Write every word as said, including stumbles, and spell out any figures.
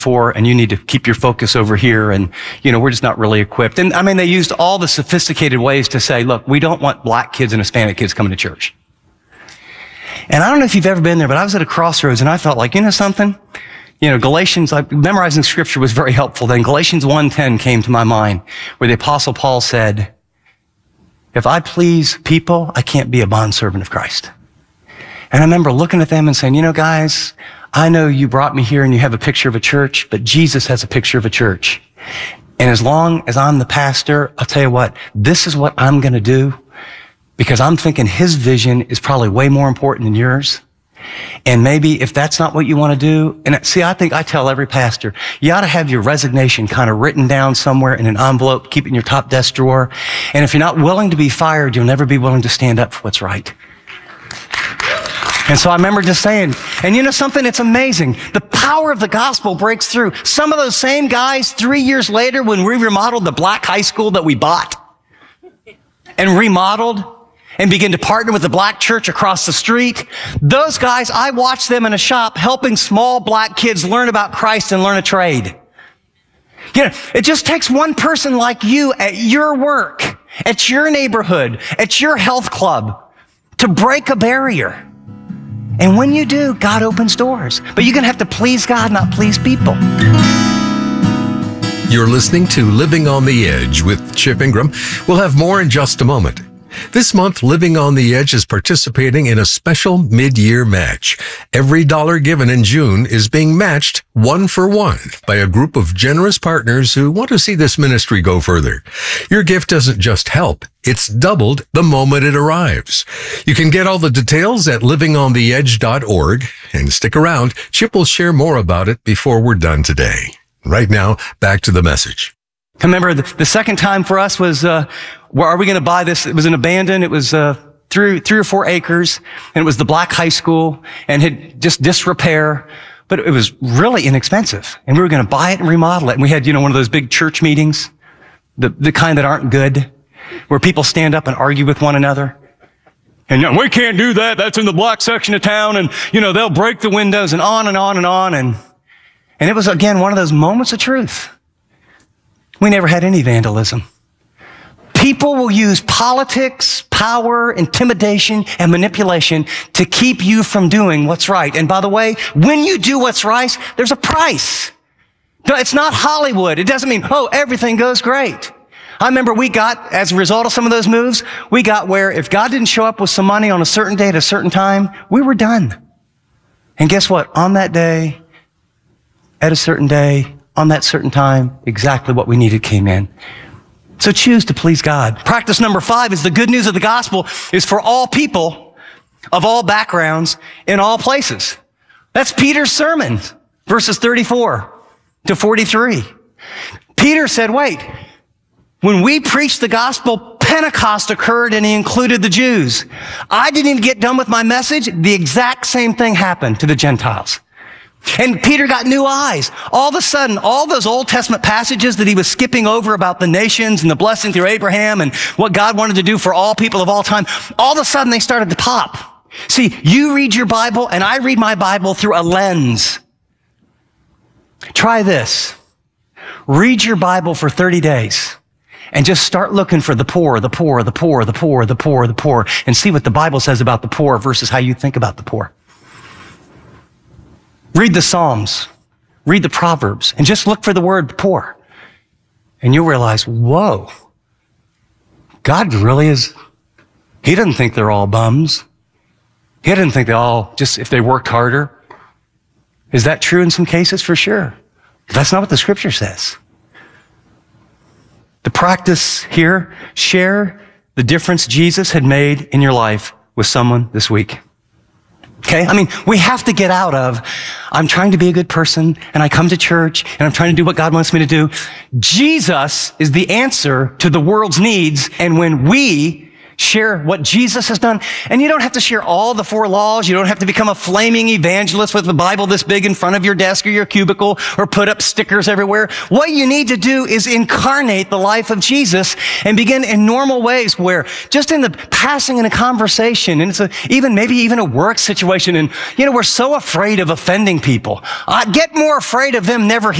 for, and you need to keep your focus over here. And, you know, we're just not really equipped. And I mean, they used all the sophisticated ways to say, look, we don't want black kids and Hispanic kids coming to church. And I don't know if you've ever been there, but I was at a crossroads and I felt like, you know something? You know, Galatians, like, memorizing scripture was very helpful. Then Galatians one ten came to my mind, where the apostle Paul said, if I please people, I can't be a bondservant of Christ. And I remember looking at them and saying, you know, guys, I know you brought me here and you have a picture of a church, but Jesus has a picture of a church. And as long as I'm the pastor, I'll tell you what, this is what I'm going to do, because I'm thinking his vision is probably way more important than yours. And maybe if that's not what you want to do, and see, I think I tell every pastor, you ought to have your resignation kind of written down somewhere in an envelope, keep it in your top desk drawer. And if you're not willing to be fired, you'll never be willing to stand up for what's right. And so I remember just saying, and you know something? It's amazing. The power of the gospel breaks through. Some of those same guys, three years later, when we remodeled the black high school that we bought and remodeled and began to partner with the black church across the street, those guys, I watched them in a shop helping small black kids learn about Christ and learn a trade. You know, it just takes one person like you at your work, at your neighborhood, at your health club to break a barrier. And when you do, God opens doors. But you're going to have to please God, not please people. You're listening to Living on the Edge with Chip Ingram. We'll have more in just a moment. This month, Living on the Edge is participating in a special mid-year match. Every dollar given in June is being matched one for one by a group of generous partners who want to see this ministry go further. Your gift doesn't just help, it's doubled the moment it arrives. You can get all the details at living on the edge dot org, and stick around. Chip will share more about it before we're done today. Right now, back to the message. I remember the, the second time for us was, uh, where are we going to buy this? It was an abandoned, it was, uh, three, three or four acres, and it was the black high school, and had just disrepair, but it was really inexpensive. And we were going to buy it and remodel it. And we had, you know, one of those big church meetings, the, the kind that aren't good, where people stand up and argue with one another. And, you know, we can't do that. That's in the black section of town. And, you know, they'll break the windows, and on and on and on. And, and it was, again, one of those moments of truth. We never had any vandalism. People will use politics, power, intimidation, and manipulation to keep you from doing what's right. And by the way, when you do what's right, there's a price. It's not Hollywood. It doesn't mean, oh, everything goes great. I remember we got, as a result of some of those moves, we got where if God didn't show up with some money on a certain day at a certain time, we were done. And guess what? On that day, at a certain day, on that certain time, exactly what we needed came in. So choose to please God. Practice number five is the good news of the gospel is for all people of all backgrounds in all places. That's Peter's sermon, verses thirty-four to forty-three. Peter said, wait, when we preached the gospel, Pentecost occurred and he included the Jews. I didn't even get done with my message. The exact same thing happened to the Gentiles. And Peter got new eyes. All of a sudden, all those Old Testament passages that he was skipping over about the nations and the blessing through Abraham and what God wanted to do for all people of all time, all of a sudden they started to pop. See, you read your Bible and I read my Bible through a lens. Try this. Read your Bible for thirty days and just start looking for the poor, the poor, the poor, the poor, the poor, the poor, and see what the Bible says about the poor versus how you think about the poor. Read the Psalms, read the Proverbs, and just look for the word poor. And you'll realize, whoa, God really is, he doesn't think they're all bums. He doesn't think they all, just if they worked harder. Is that true in some cases? For sure. But that's not what the scripture says. The practice here, share the difference Jesus had made in your life with someone this week. Okay? I mean, we have to get out of, I'm trying to be a good person, and I come to church, and I'm trying to do what God wants me to do. Jesus is the answer to the world's needs, and when we Share what Jesus has done. And you don't have to share all the four laws. You don't have to become a flaming evangelist with the Bible this big in front of your desk or your cubicle or put up stickers everywhere. What you need to do is incarnate the life of Jesus and begin in normal ways where just in the passing in a conversation, and it's a, even maybe even a work situation. And, you know, we're so afraid of offending people. Uh, get more afraid of them never